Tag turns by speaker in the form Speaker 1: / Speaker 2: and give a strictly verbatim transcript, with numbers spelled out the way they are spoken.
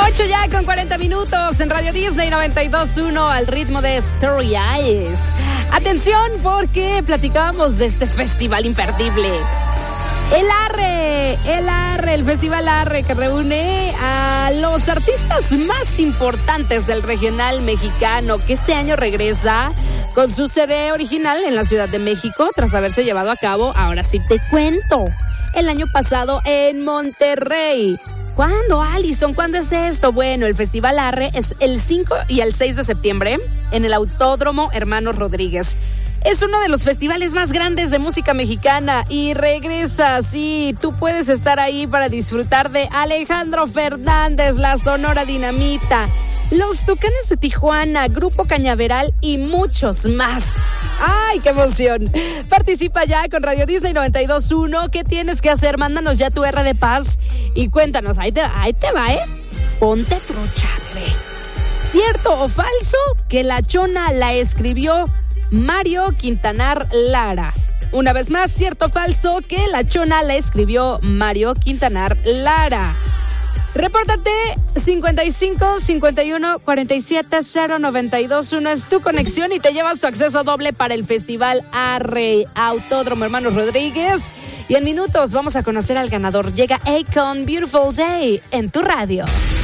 Speaker 1: ocho ya con cuarenta minutos en Radio Disney noventa y dos punto uno al ritmo de Story Eyes. Atención porque platicábamos de este festival imperdible. El Arre, el Arre, el Festival Arre, que reúne a los artistas más importantes del regional mexicano, que este año regresa con su sede original en la Ciudad de México, tras haberse llevado a cabo, ahora sí te cuento, el año pasado en Monterrey. ¿Cuándo, Alison? ¿Cuándo es esto? Bueno, el Festival Arre es el cinco y el seis de septiembre en el Autódromo Hermanos Rodríguez. Es uno de los festivales más grandes de música mexicana y regresa, sí, tú puedes estar ahí para disfrutar de Alejandro Fernández, la Sonora Dinamita, los Tucanes de Tijuana, Grupo Cañaveral y muchos más. ¡Ay, qué emoción! Participa ya con Radio Disney noventa y dos punto uno. ¿Qué tienes que hacer? Mándanos ya tu R de paz y cuéntanos, ahí te, ahí te va, ¿eh? Ponte trucha, bebé. ¿Cierto o falso que La Chona la escribió Mario Quintanar Lara? Una vez más, ¿cierto o falso que La Chona la escribió Mario Quintanar Lara? Repórtate cincuenta y cinco, cincuenta y uno, cuarenta y siete, cero noventa y dos uno es tu conexión y te llevas tu acceso doble para el Festival Arre, Autódromo Hermanos Rodríguez. Y en minutos vamos a conocer al ganador. Llega Akon, Beautiful Day, en tu radio.